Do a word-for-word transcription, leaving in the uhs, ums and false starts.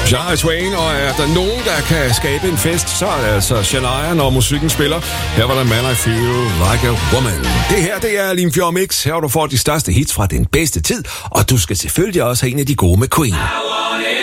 Shania Twain, og er der nogen, der kan skabe en fest, så er det altså Shania, når musikken spiller. Her var der Man I Feel Like a Woman. Det her, det er Limfjord Mix. Her du får de største hits fra den bedste tid, og du skal selvfølgelig også have en af de gode med Queen.